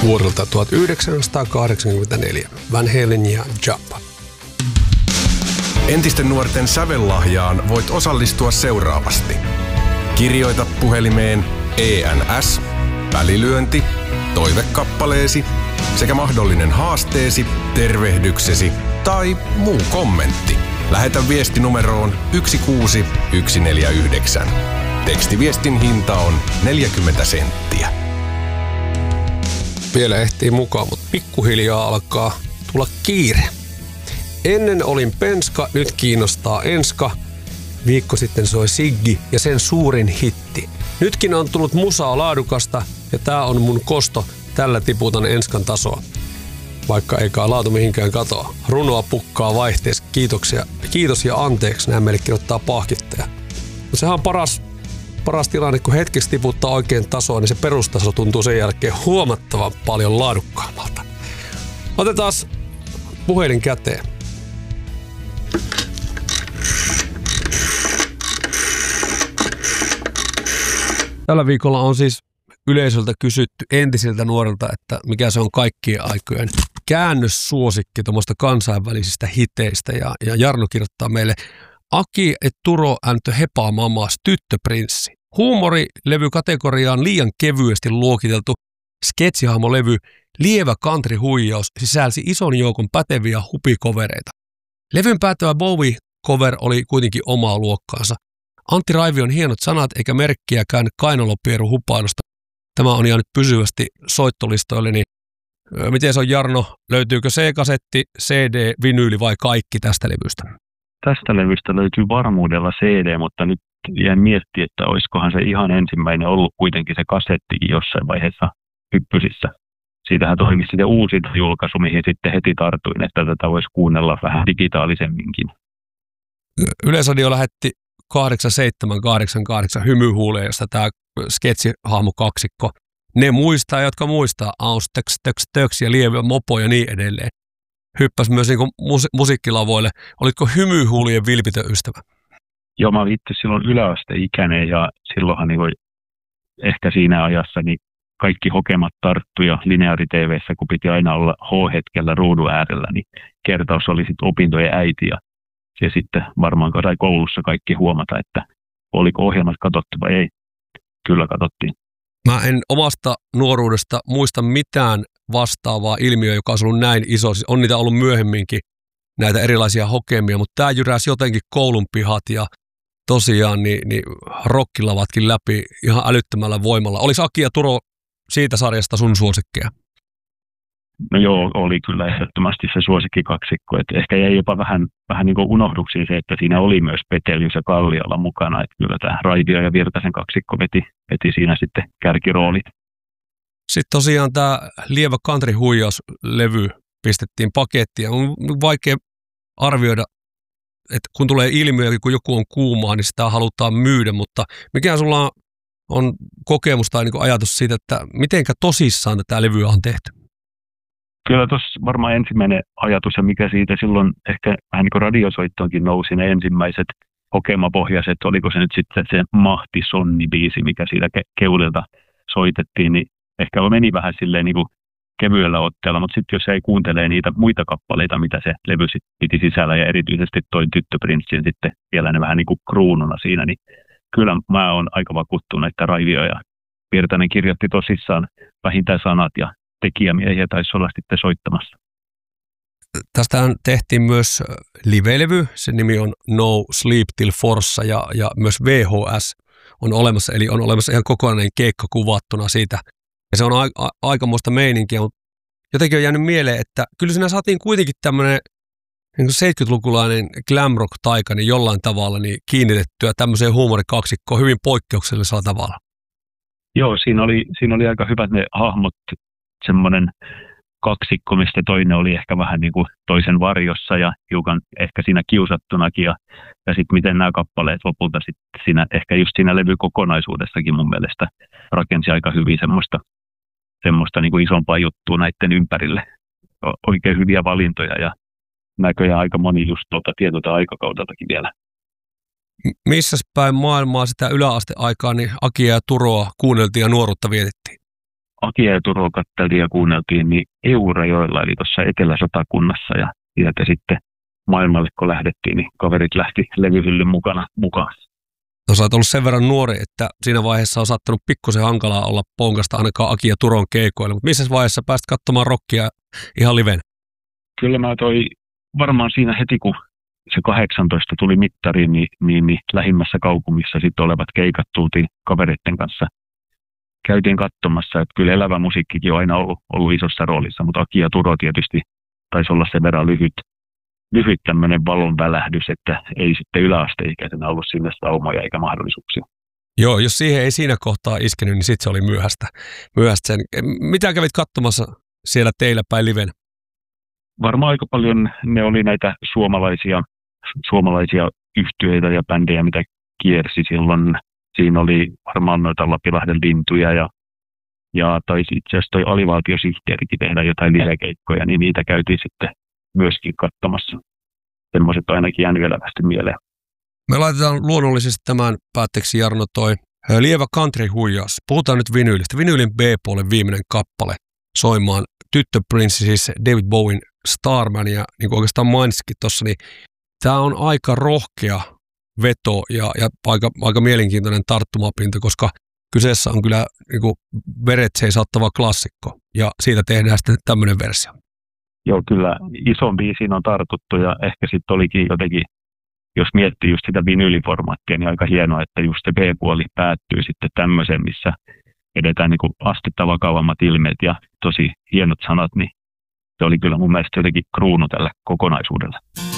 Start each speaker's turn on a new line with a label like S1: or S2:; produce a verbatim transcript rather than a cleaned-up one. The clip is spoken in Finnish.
S1: vuodelta tuhatyhdeksänsataakahdeksankymmentäneljä. Van Halen ja Jump.
S2: Entisten nuorten sävellahjaan voit osallistua seuraavasti. Kirjoita puhelimeen E N S, välilyönti, toivekappaleesi sekä mahdollinen haasteesi, tervehdyksesi tai muu kommentti. Lähetä viesti numeroon yksi kuusi yksi neljä yhdeksän. Tekstiviestin hinta on neljäkymmentä senttiä.
S1: Vielä ehtii mukaan, mutta pikkuhiljaa alkaa tulla kiire. Ennen olin penska, nyt kiinnostaa enska. Viikko sitten soi Siggi ja sen suurin hitti. Nytkin on tullut musaa laadukasta ja tää on mun kosto. Tällä tiputan enskan tasoa. Vaikka eikä laatu mihinkään katoa. Runoa pukkaa vaihteessa. Kiitoksia. Kiitos ja anteeksi. Näin meille kirjoittaa pahkittaja. Mutta sehän on paras, paras tilanne, kun hetkeksi tiputtaa oikein tasoa, niin se perustaso tuntuu sen jälkeen huomattavan paljon laadukkaammalta. Otetaan puhelin käteen. Tällä viikolla on siis yleisöltä kysytty entisiltä nuorilta, että mikä se on kaikkien aikojen käännössuosikki tuommoista kansainvälisistä hiteistä. Ja, ja Jarno kirjoittaa meille Aki et Turo äntö hepa mamas tyttöprinssi. Huumorilevykategoriaan liian kevyesti luokiteltu sketsihahmolevy Lievä country-huijaus sisälsi ison joukon päteviä hupikovereita. Levyn päättävä Bowie-cover oli kuitenkin omaa luokkaansa. Antti Raivion hienot sanat eikä merkkiäkään kainalopieru hupailusta. Tämä on jäänyt pysyvästi soittolistoille, niin miten se on, Jarno? Löytyykö C-kasetti, C D, vinyyli vai kaikki tästä levystä?
S3: Tästä levystä löytyy varmuudella C D, mutta nyt jään miettiä, että olisikohan se ihan ensimmäinen ollut kuitenkin se kasettikin jossain vaiheessa hyppysissä. Siitähän toimi sitten uusi julkaisu, mihin sitten heti tartuin, että tätä voisi kuunnella vähän digitaalisemminkin.
S1: Yleisradio lähetti kahdeksan seitsemän kahdeksan kahdeksan hymyhuuleen, josta tämä sketsihahmo kaksikko. Ne muistaa, jotka muistaa Aus, töks, töks, töks ja Lievä mopo ja niin edelleen. Hyppäs myös niin mus- musiikkilavoille. Olitko hymyhuulien vilpitön ystävä?
S3: Joo, mä olin itse silloin yläasteikäinen ja silloinhan niin voi, ehkä siinä ajassa niin kaikki hokemat tarttu ja lineaari-T V:ssä, kun piti aina olla H-hetkellä ruudun äärellä, niin kertaus oli sitten opintojen äiti ja ja sitten varmaan sai koulussa kaikki huomata, että oliko ohjelmat katsottu vai ei. Kyllä katsottiin.
S1: Mä en omasta nuoruudesta muista mitään vastaavaa ilmiöä, joka olisi ollut näin iso. On niitä ollut myöhemminkin, näitä erilaisia hokemia, mutta tämä jyräsi jotenkin koulun pihat ja tosiaan niin, niin rockilavatkin läpi ihan älyttömällä voimalla. Olisi Aki ja Turo siitä sarjasta sun suosikkeja?
S3: No joo, oli kyllä ehdottomasti se suosikkikaksikko. Et ehkä jäi jopa vähän, vähän niin kuin unohduksiin se, että siinä oli myös Petelius ja Kalliola mukana. Että kyllä tämä Raivio ja Virtasen kaksikko veti, veti siinä sitten kärkiroolit.
S1: Sitten tosiaan tämä Lievä country-huijauslevy pistettiin pakettiin. On vaikea arvioida, että kun tulee ilmiö, kun joku on kuumaa, niin sitä halutaan myydä. Mutta mikä sulla on kokemus tai niin kuin ajatus siitä, että mitenkä tosissaan tätä levyä on tehty?
S3: Kyllä tuossa varmaan ensimmäinen ajatus ja mikä siitä silloin ehkä vähän niin kuin radiosoittoonkin nousi ne ensimmäiset hokemapohjaiset, oliko se nyt sitten se Mahti Sonni-biisi, mikä siitä ke- keulilta soitettiin, niin ehkä meni vähän silleen niin kuin kevyellä otteella, mutta sitten jos ei kuuntele niitä muita kappaleita, mitä se levy sitten piti sisällä ja erityisesti toi Tyttöprinssin sitten vielä ne vähän niin kuin kruununa siinä, niin kyllä mä oon aika vakuuttunut, että Raivio ja Virtanen kirjoitti tosissaan vähintään sanat ja tekijämiehiä taisi olla sitten soittamassa.
S1: Tästähän tehtiin myös live-levy, sen nimi on No Sleep Till Forssa ja, ja myös V H S on olemassa, eli on olemassa ihan kokonainen keikka kuvattuna siitä. Ja se on a- a- aikamoista meininkiä, mutta jotenkin on jäänyt mieleen, että kyllä siinä saatiin kuitenkin tämmöinen niin seitsemänkymmentälukulainen glam rock taika niin jollain tavalla niin kiinnitettyä tämmöiseen huumorikaksikkoon hyvin poikkeuksellisella tavalla.
S3: Joo, siinä oli, siinä oli aika hyvät ne hahmot, semmoinen kaksikko, mistä toinen oli ehkä vähän niin kuin toisen varjossa ja hiukan ehkä siinä kiusattunakin. Ja, ja sitten miten nämä kappaleet lopulta sitten siinä, ehkä just siinä levykokonaisuudessakin mun mielestä rakensi aika hyvin semmoista, semmoista niin kuin isompaa juttua näiden ympärille. Oikein hyviä valintoja ja näköjään aika moni just tuolta tietolta aikakaudeltakin vielä.
S1: Missäs päin maailmaa sitä yläasteaikaa niin Akia ja Turoa kuunneltiin ja nuoruutta vietettiin?
S3: Akia ja Turoa katteltiin ja kuunneltiin, niin Eurajoella, eli tuossa Etelä-Satakunnassa, ja sieltä sitten maailmalle, kun lähdettiin, niin kaverit lähti levyhyllyn mukana mukaan.
S1: No sä oot ollut sen verran nuori, että siinä vaiheessa on saattanut pikkusen hankalaa olla ponkasta ainakaan Aki ja Turon keikoilla, mutta missä vaiheessa pääsit katsomaan rockia ihan livenä?
S3: Kyllä mä toi varmaan siinä heti, kun se kahdeksantoista tuli mittariin, niin, niin, niin lähimmässä kaupungissa sitten olevat keikat tultiin kavereiden kanssa. Käytiin katsomassa, että kyllä elävä musiikkikin on aina ollut, ollut isossa roolissa, mutta Aki ja Turo tietysti taisi olla sen verran lyhyt, lyhyt tämmöinen valonvälähdys, että ei sitten yläasteikäisenä ollut sinne saumoja eikä mahdollisuuksia.
S1: Joo, jos siihen ei siinä kohtaa iskenyt, niin sitten se oli myöhäistä. myöhäistä sen. Mitä kävit katsomassa siellä teillä päin livenä?
S3: Varmaan aika paljon ne oli näitä suomalaisia, suomalaisia yhtyeitä ja bändejä, mitä kiersi silloin. Siinä oli varmaan noita Lapilahden lintuja ja, ja taisi itse asiassa toi alivaltiosihteerikin tehdä jotain livekeikkoja, niin niitä käytiin sitten myöskin katsomassa. Semmoiset ainakin jäänyt elävästi mieleen.
S1: Me laitetaan luonnollisesti tämän päätteeksi, Jarno, toi lievä country-huijaus. Puhutaan nyt vinyylistä. Vinyylin B-puolen viimeinen kappale soimaan tyttöprinssi, siis David Bowen Starman, ja niin kuin oikeastaan mainitsikin tuossa, niin tämä on aika rohkea veto ja, ja aika, aika mielenkiintoinen tarttumapinta, koska kyseessä on kyllä niin kuin veret seisauttava klassikko, ja siitä tehdään sitten tämmöinen versio.
S3: Joo, kyllä ison biisiin on tartuttu, ja ehkä sitten olikin jotenkin, jos miettii just sitä vinyyliformaattia, niin aika hienoa, että just se B-puoli päättyy sitten tämmöiseen, missä edetään niin kuin astetta vakavammat ilmeet ja tosi hienot sanat, niin se oli kyllä mun mielestä jotenkin kruunu tällä kokonaisuudella.